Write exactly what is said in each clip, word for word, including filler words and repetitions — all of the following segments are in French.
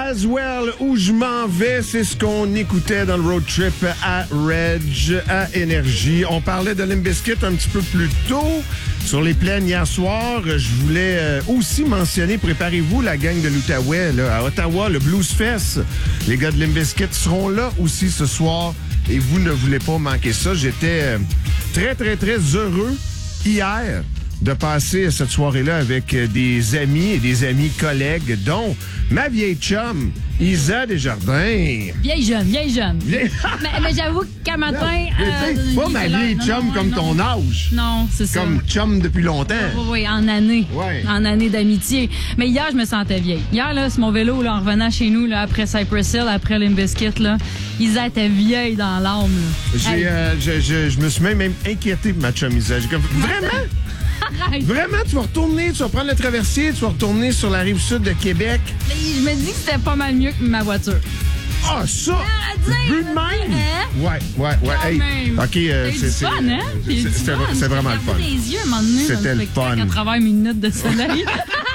As Well, Où je m'en vais, c'est ce qu'on écoutait dans le road trip à Reg, à Énergie. On parlait de Limp Bizkit un petit peu plus tôt sur les plaines hier soir. Je voulais euh, aussi mentionner, préparez-vous, la gang de l'Outaouais, là, à Ottawa, le Blues Fest. Les gars de Limp Bizkit seront là aussi ce soir et vous ne voulez pas manquer ça. J'étais euh, très, très, très heureux hier de passer cette soirée-là avec des amis et des amis collègues, dont ma vieille chum, Isa Desjardins. Vieille jeune, vieille jeune. Vieille... mais mais j'avoue qu'à matin... Non, euh, pas ma vieille chum non, non, comme non, ton âge. Non, c'est ça. Comme chum depuis longtemps. Oui, oui, en année. Ouais. En année d'amitié. Mais hier, je me sentais vieille. Hier, là, sur mon vélo, là, en revenant chez nous, là, après Cypress Hill, après Limp Bizkit, là, Isa était vieille dans l'âme. J'ai, euh, je, je, je me suis même, même inquiété pour ma chum Isa. J'ai comme, vraiment? Arrête. Vraiment, tu vas retourner, tu vas prendre le traversier, tu vas retourner sur la rive sud de Québec. Mais je me dis que c'était pas mal mieux que ma voiture. Ah, ça! Vu de même? Hein? Ouais, ouais, ouais. Hey, même. OK, euh, c'est c'est... fun, hein? C'était c'est vraiment le fun. Les yeux, à un moment donné, c'était le fun. À travers mes lunettes de soleil.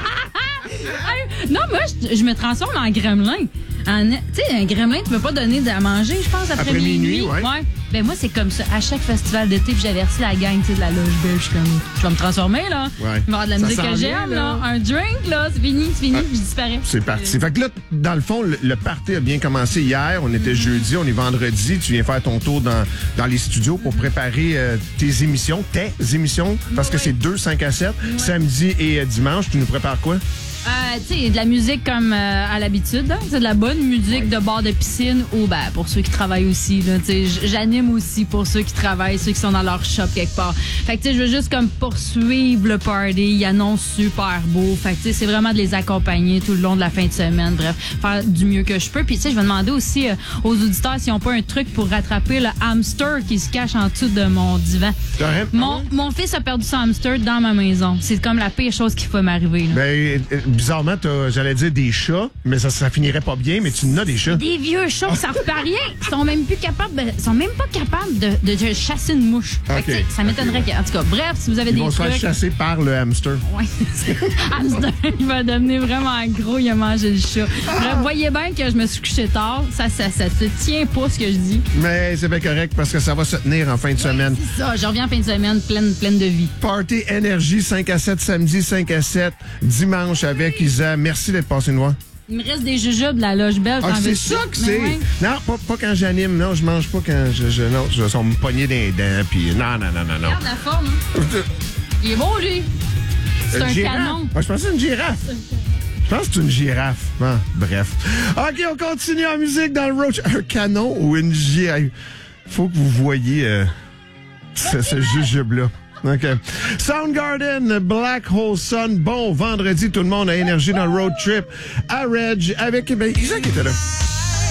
Non, moi, je, je me transforme en gremlin. Tu sais, un gremlin, tu peux pas donner à manger, je pense, après, après minuit. minuit ouais. ouais. Ben moi, c'est comme ça. À chaque festival d'été, puis j'avertis la gang de la loge belge. Je suis comme, je vais me transformer, là. Ouais. Je vais avoir de la ça musique que j'aime, là. Un drink, là. C'est fini, c'est fini, ah, je disparais. C'est parti. Fait que là, dans le fond, le, le party a bien commencé hier. On était mm-hmm. jeudi, on est vendredi. Tu viens faire ton tour dans, dans les studios pour préparer euh, tes émissions, tes émissions, parce oui. que c'est deux, cinq à sept, oui. samedi et euh, dimanche. Tu nous prépares quoi? Euh, tu sais, de la musique comme euh, à l'habitude, hein? C'est de la bonne musique ouais. de bar de piscine ou ben pour ceux qui travaillent aussi, là, tu sais, j'anime aussi pour ceux qui travaillent, ceux qui sont dans leur shop quelque part. Fait que tu sais, je veux juste comme poursuivre le party, il annonce super beau. Fait que tu sais, c'est vraiment de les accompagner tout le long de la fin de semaine, bref, faire du mieux que je peux. Puis tu sais, je vais demander aussi euh, aux auditeurs s'ils n'ont pas un truc pour rattraper le hamster qui se cache en dessous de mon divan. Mon, mon fils a perdu son hamster dans ma maison. C'est comme la pire chose qui peut m'arriver. Là. Ben, bizarrement, j'allais dire des chats, mais ça, ça finirait pas bien, mais tu n'as des chats. Des vieux chats qui servent pas à rien. Ils sont même plus capables, de, sont même pas capables de, de, de chasser une mouche. Okay. Fait que, ça m'étonnerait okay, ouais. que, en tout cas, bref, si vous avez Ils des vont trucs... se faire chasser par le hamster. Oui, hamster, il va devenir vraiment gros, il a mangé le chat. Bref, voyez bien que je me suis couché tard. Ça, ça, ça te tient pas ce que je dis. Mais c'est bien correct parce que ça va se tenir en fin de oui, semaine. C'est ça, je reviens en fin de semaine pleine, pleine de vie. Party Énergie cinq à sept, samedi cinq à sept, dimanche avec Isa. Merci d'être passé nous voir. Il me reste des jujubes de la loge belge. Ah, c'est ça que c'est. Ouais. Non, pas, pas quand j'anime. Non, je mange pas quand je... je non, je vais me pogner des dents. Puis non, non, non, non, non. Regarde la forme. Hein? Il est beau, lui. C'est un girafe. canon. Ah, je pensais une girafe. Je pense que c'est une girafe. Ah, bref. OK, on continue en musique dans le road. Un canon ou une girafe? Faut que vous voyez euh, ce, ce jujube-là. OK. Soundgarden, Black Hole Sun. Bon vendredi, tout le monde a énergie dans le road trip à Reg avec ben, Isaac qui était là.